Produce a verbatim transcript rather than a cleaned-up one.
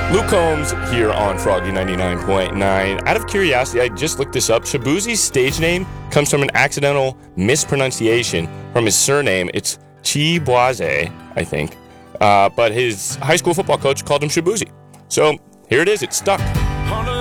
Luke Combs here on Froggy ninety-nine point nine. Out of curiosity, I just looked this up. Shabuzi's stage name comes from an accidental mispronunciation from his surname. It's Chiboise, I think. Uh, but his high school football coach called him Shabuzi. So here it is. It's stuck.